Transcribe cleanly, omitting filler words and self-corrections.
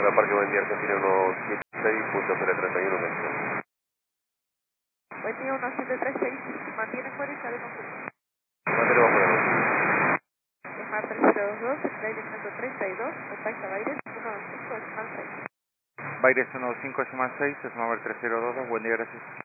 Hola, Parque Buen Día Argentina 176.031 metros. Buen día, 1736. Mantiene fuera y sale con su... ¿Cuánto le vamos a poner? Mar 302, Baires 132, contacta Baires 15, decimal 6. Baires 15, decimal 6, es Mar 302, buen día, gracias.